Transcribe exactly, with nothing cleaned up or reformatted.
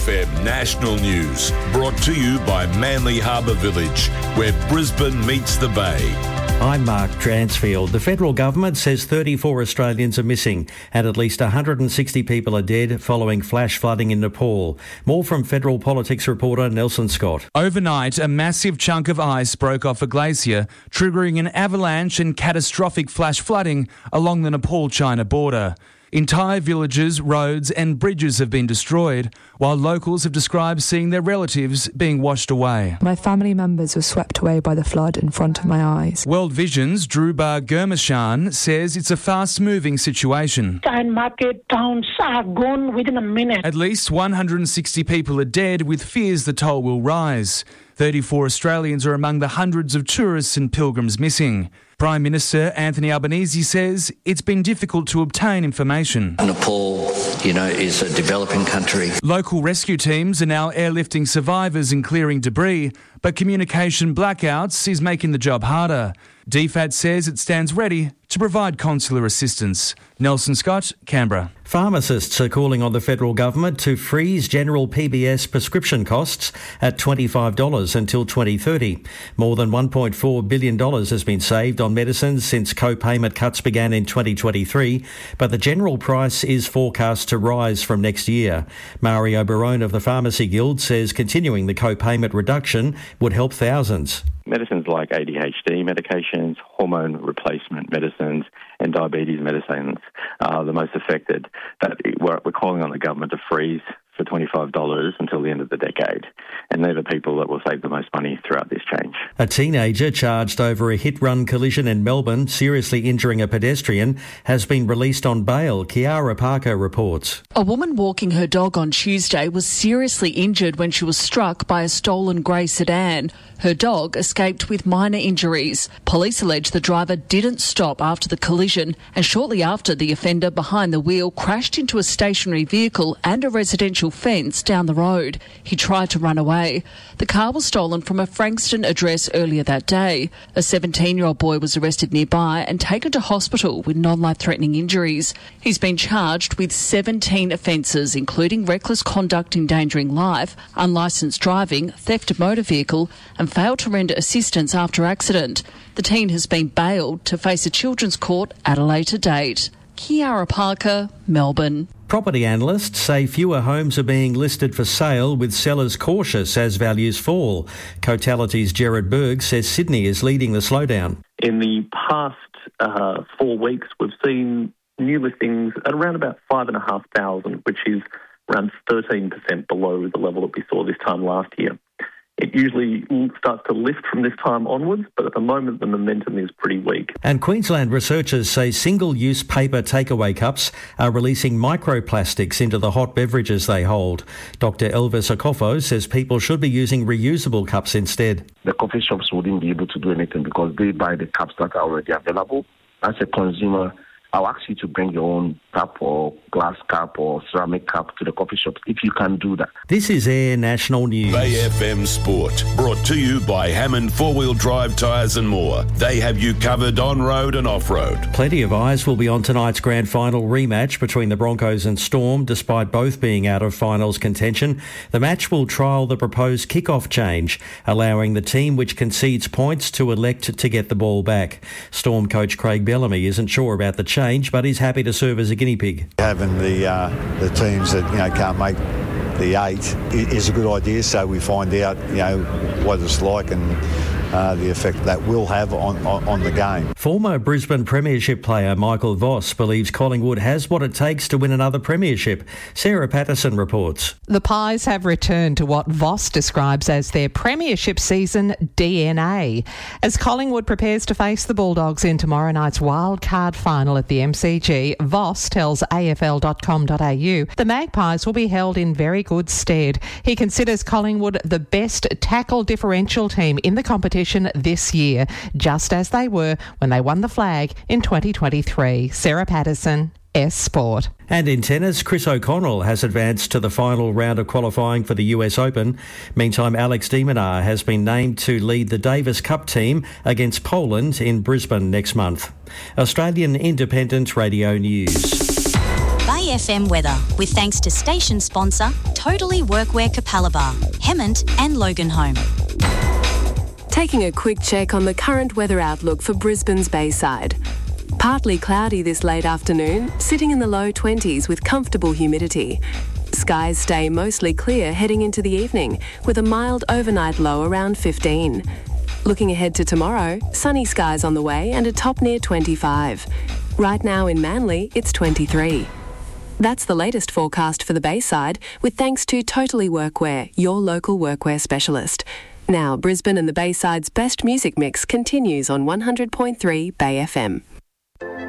F M National News, brought to you by Manly Harbour Village, where Brisbane meets the Bay. I'm Mark Transfield. The federal government says thirty-four Australians are missing and at least one hundred sixty people are dead following flash flooding in Nepal. More from federal politics reporter Nelson Scott. Overnight, a massive chunk of ice broke off a glacier, triggering an avalanche and catastrophic flash flooding along the Nepal-China border. Entire villages, roads and bridges have been destroyed, while locals have described seeing their relatives being washed away. My family members were swept away by the flood in front of my eyes. World Vision's Dhruba Gurmashan says it's a fast-moving situation. And market towns are gone within a minute. At least one hundred sixty people are dead, with fears the toll will rise. thirty-four Australians are among the hundreds of tourists and pilgrims missing. Prime Minister Anthony Albanese says it's been difficult to obtain information. Nepal, you know, is a developing country. Local rescue teams are now airlifting survivors and clearing debris, but communication blackouts is making the job harder. D FAT says it stands ready to provide consular assistance. Nelson Scott, Canberra. Pharmacists are calling on the federal government to freeze general P B S prescription costs at twenty-five dollars until twenty thirty. More than one point four billion dollars has been saved on medicines since co-payment cuts began in twenty twenty-three, but the general price is forecast to rise from next year. Mario Barone of the Pharmacy Guild says continuing the co-payment reduction would help thousands. Medicines like A D H D medications, hormone replacement medicines and diabetes medicines are the most affected. That we're calling on the government to freeze for twenty-five dollars until the end of the decade. And they're the people that will save the most money throughout this change. A teenager charged over a hit-run collision in Melbourne, seriously injuring a pedestrian, has been released on bail. Kiara Parker reports. A woman walking her dog on Tuesday was seriously injured when she was struck by a stolen grey sedan. Her dog escaped with minor injuries. Police allege the driver didn't stop after the collision, and shortly after, the offender behind the wheel crashed into a stationary vehicle and a residential fence down the road. He tried to run away. The car was stolen from a Frankston address earlier that day. A seventeen-year-old boy was arrested nearby and taken to hospital with non-life-threatening injuries. He's been charged with seventeen offences, including reckless conduct endangering life, unlicensed driving, theft of motor vehicle and failed to render assistance after accident. The teen has been bailed to face a children's court at a later date. Kiara Parker, Melbourne. Property analysts say fewer homes are being listed for sale, with sellers cautious as values fall. Cotality's Gerard Berg says Sydney is leading the slowdown. In the past uh, four weeks, we've seen new listings at around about five thousand five hundred, which is around thirteen percent below the level that we saw this time last year. It usually starts to lift from this time onwards, but at the moment the momentum is pretty weak. And Queensland researchers say single-use paper takeaway cups are releasing microplastics into the hot beverages they hold. Doctor Elvis Akofo says people should be using reusable cups instead. The coffee shops wouldn't be able to do anything because they buy the cups that are already available. As a consumer, I'll ask you to bring your own cup or glass cup or ceramic cup to the coffee shop if you can do that. This is Air National News. Bay F M Sport, brought to you by Hammond Four-Wheel Drive Tyres and More. They have you covered on-road and off-road. Plenty of eyes will be on tonight's grand final rematch between the Broncos and Storm, despite both being out of finals contention. The match will trial the proposed kick-off change, allowing the team which concedes points to elect to get the ball back. Storm coach Craig Bellamy isn't sure about the change, but he's happy to serve as a guinea pig. Having the uh, the teams that you know can't make the eight is a good idea, so we find out you know what it's like and uh, the effect that will have on, on, on the game. Former Brisbane Premiership player Michael Voss believes Collingwood has what it takes to win another premiership. Sarah Patterson reports. The Pies have returned to what Voss describes as their premiership season D N A. As Collingwood prepares to face the Bulldogs in tomorrow night's wildcard final at the M C G, Voss tells A F L dot com dot A U the Magpies will be held in very good stead. He considers Collingwood the best tackle differential team in the competition this year, just as they were when they won the flag in twenty twenty-three. Sarah Patterson, S Sport. And in tennis, Chris O'Connell has advanced to the final round of qualifying for the U S Open. Meantime, Alex de Minaur has been named to lead the Davis Cup team against Poland in Brisbane next month. Australian Independent Radio News. Bay Bay F M weather with thanks to station sponsor Totally Workwear Capalaba, Hemmant and Loganholme. Taking a quick check on the current weather outlook for Brisbane's Bayside. Partly cloudy this late afternoon, sitting in the low twenties with comfortable humidity. Skies stay mostly clear heading into the evening, with a mild overnight low around fifteen. Looking ahead to tomorrow, sunny skies on the way and a top near twenty-five. Right now in Manly, it's twenty-three. That's the latest forecast for the Bayside, with thanks to Totally Workwear, your local workwear specialist. Now, Brisbane and the Bayside's best music mix continues on one hundred point three Bay F M.